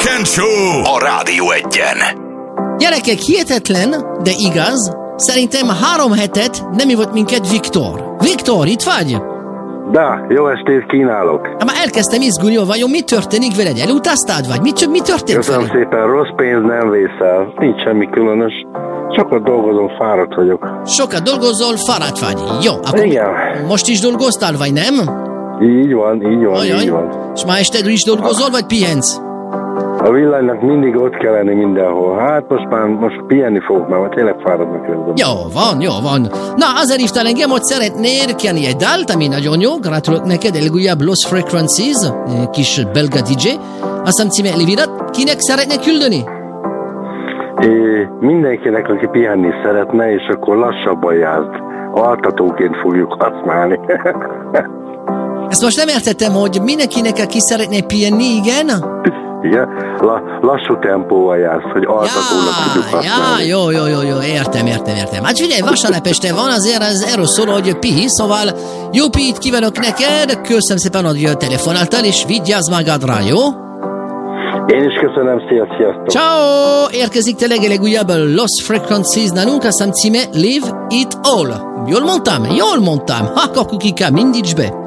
Weekend Show a Rádió Egyen. Gyerekek, hihetetlen, de igaz, szerintem 3 hetet nem ivott minket Viktor. Viktor, itt vagy? Da, jó estét kínálok. Már elkezdtem izgulni, vajon mi történik veled? Elutaztad vagy? Mi történt Köszönöm veled? szépen, rossz pénz nem vészel. Nincs semmi különös. Sokat dolgozom, fáradt vagyok. Sokat dolgozol, fáradt vagy. Jó, akkor Igen. most is dolgoztál, vagy nem? Így van. És ma este is dolgozol, vagy pihensz? A villanynak mindig ott kell lenni mindenhol. Hát most pihenni fogok már, mert tényleg fáradnak közben. Jó van. Na, azért hívtál engem, hogy szeretnél kérni egy dalt, ami nagyon jó. Gratulok neked, legújabb Lost Frequencies, kis belga DJ. Aztán címe Livirat. Kinek szeretne küldeni? Mindenkinek, aki pihenni szeretne, és akkor lassabban járd. Altatóként fogjuk használni. Ezt most nem értettem, hogy mindenkinek, aki szeretne pihenni, igen? Igen, lassú tempóval jársz, hogy altatónak tudjuk használni. Jó, értem. Hát figyelj, vasárnap este van, azért ez erről szól, hogy pihi, szóval jó pihit kívánok neked, köszönöm szépen, hogy telefonáltál, és vigyázz magadra, jó? Én is köszönöm, sziasztok! Ciao! Érkezik tényleg a legújabb Lost Frequencies nálunk, aztán címe Live It All. Jól mondtam? Ha, kakukikám, indíts be!